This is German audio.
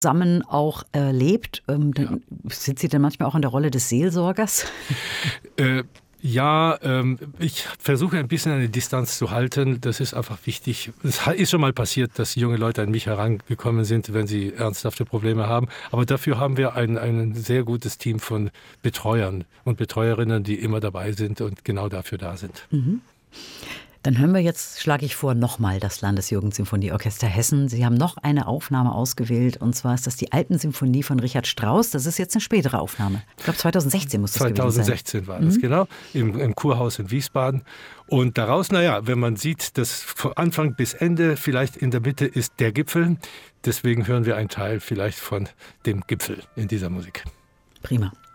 zusammen auch lebt. Sind Sie denn manchmal auch in der Rolle des Seelsorgers? Ja, ich versuche ein bisschen eine Distanz zu halten. Das ist einfach wichtig. Es ist schon mal passiert, dass junge Leute an mich herangekommen sind, wenn sie ernsthafte Probleme haben. Aber dafür haben wir ein sehr gutes Team von Betreuern und Betreuerinnen, die immer dabei sind und genau dafür da sind. Mhm. Dann hören wir jetzt, schlage ich vor, nochmal das Landesjugendsymphonieorchester Hessen. Sie haben noch eine Aufnahme ausgewählt, und zwar ist das die Alpensymphonie von Richard Strauss. Das ist jetzt eine spätere Aufnahme. Ich glaube, 2016 muss das gewesen sein. 2016 war das, genau, im Kurhaus in Wiesbaden. Und daraus, wenn man sieht, dass von Anfang bis Ende, vielleicht in der Mitte ist der Gipfel. Deswegen hören wir einen Teil vielleicht von dem Gipfel in dieser Musik. Prima.